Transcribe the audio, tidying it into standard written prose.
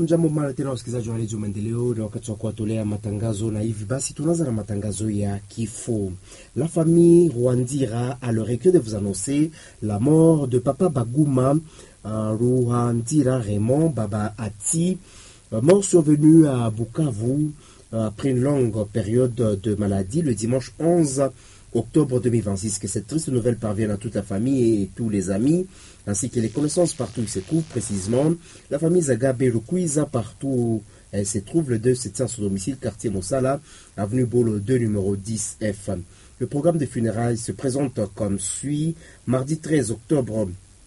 Hamjambo mara tena wasikilizaji wa Radio Maendeleo, na wakati wa kuwatolea matangazo, na hivi basi tunaanza na matangazo ya kifo. La famille Rwandira a le regret de vous annoncer la mort de Papa Baguma Rwandira Raymond Baba Ati, mort survenue à Bukavu après une longue période de maladie le dimanche 11 octobre 2026. Que cette triste nouvelle parvienne à toute la famille et tous les amis, ainsi que les connaissances partout où ils se trouvent. Précisément, la famille Zagabe Rukuiza, partout où elle se trouve, le 2 se tient son domicile, quartier Mossala, avenue Bolo 2, numéro 10F. Le programme de funérailles se présente comme suit. Mardi 13 octobre